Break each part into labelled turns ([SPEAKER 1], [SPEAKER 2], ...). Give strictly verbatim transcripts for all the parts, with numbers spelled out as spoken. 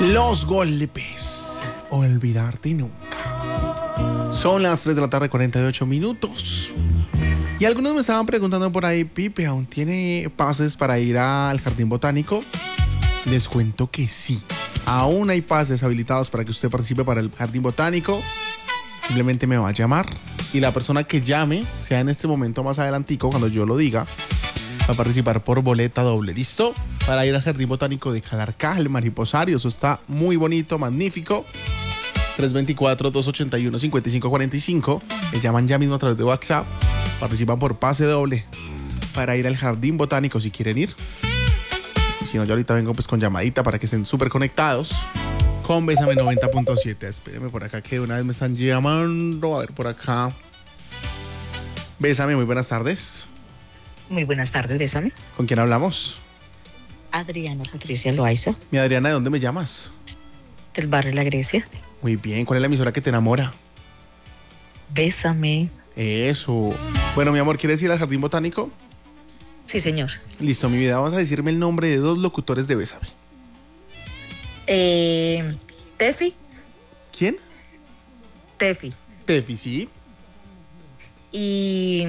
[SPEAKER 1] Los golpes, olvidarte nunca. Son las tres de la tarde, cuarenta y ocho minutos. Y algunos me estaban preguntando por ahí, Pipe, ¿aún tiene pases para ir al Jardín Botánico? Les cuento que sí. Aún hay pases habilitados para que usted participe para el Jardín Botánico. Simplemente me va a llamar y la persona que llame, sea en este momento más adelantico, cuando yo lo diga, va a participar por boleta doble. ¿Listo? Para ir al Jardín Botánico de Calarcá, el Mariposario. Eso está muy bonito, magnífico. tres dos cuatro, dos ocho uno, cinco cinco cuatro cinco. Le llaman ya mismo a través de WhatsApp. Participan por pase doble para ir al Jardín Botánico si quieren ir. Si no, yo ahorita vengo pues con llamadita para que estén súper conectados con Bésame noventa punto siete. Espérenme por acá que una vez me están llamando. A ver por acá. Bésame, muy buenas tardes.
[SPEAKER 2] Muy buenas tardes, Bésame.
[SPEAKER 1] ¿Con quién hablamos?
[SPEAKER 2] Adriana Patricia Loaiza.
[SPEAKER 1] Mi Adriana, ¿de dónde me llamas?
[SPEAKER 2] Del barrio La Grecia.
[SPEAKER 1] Muy bien, ¿cuál es la emisora que te enamora?
[SPEAKER 2] Bésame.
[SPEAKER 1] Eso. Bueno, mi amor, ¿quieres ir al Jardín Botánico?
[SPEAKER 2] Sí, señor. Listo,
[SPEAKER 1] mi vida, vas a decirme el nombre de dos locutores de Bésame.
[SPEAKER 2] Eh, Tefi.
[SPEAKER 1] ¿Quién?
[SPEAKER 2] Tefi.
[SPEAKER 1] Tefi, sí.
[SPEAKER 2] Y...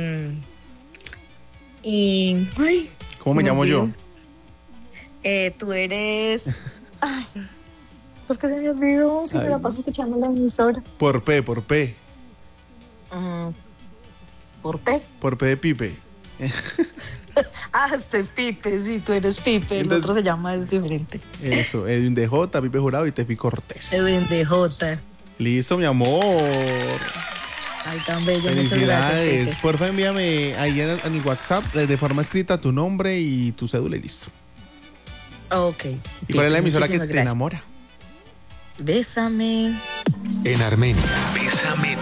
[SPEAKER 2] Y... Ay,
[SPEAKER 1] ¿Cómo me llamo yo?
[SPEAKER 2] Eh, tú eres... Ay, ¿por qué se me olvidó? Si me la paso escuchando la emisora.
[SPEAKER 1] Por P, por P.
[SPEAKER 2] Mm, ¿Por P?
[SPEAKER 1] Por P de Pipe.
[SPEAKER 2] Ah, este es Pipe, sí, tú eres Pipe. Entonces, el otro se llama, es diferente.
[SPEAKER 1] Eso, Edwin de J, Pipe Jurado y Tefi Cortés.
[SPEAKER 2] Edwin de J.
[SPEAKER 1] Listo, mi amor.
[SPEAKER 2] Ay, tan bello.
[SPEAKER 1] Felicidades. Gracias, porfa, envíame ahí en el, en el WhatsApp de forma escrita tu nombre y tu cédula y listo.
[SPEAKER 2] Ok.
[SPEAKER 1] ¿Y cuál es la emisora que te enamora?
[SPEAKER 2] Bésame.
[SPEAKER 3] En Armenia. Bésame